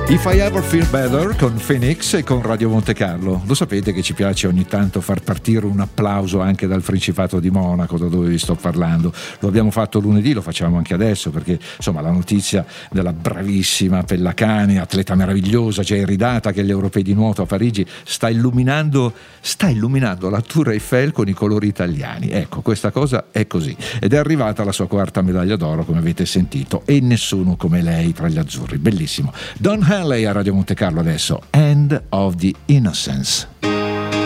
If I Ever Feel Better con Phoenix e con Radio Monte Carlo. Lo sapete che ci piace ogni tanto far partire un applauso anche dal Principato di Monaco, da dove vi sto parlando. Lo abbiamo fatto lunedì, lo facciamo anche adesso, perché insomma la notizia della bravissima Pellacani, atleta meravigliosa, già iridata, che agli europei di nuoto a Parigi sta illuminando la Tour Eiffel con i colori italiani. Ecco, questa cosa è così. Ed è arrivata la sua quarta medaglia d'oro, come avete sentito, e nessuno come lei tra gli azzurri. Bellissimo. Don Henley a Radio Monte Carlo adesso, End of the Innocence.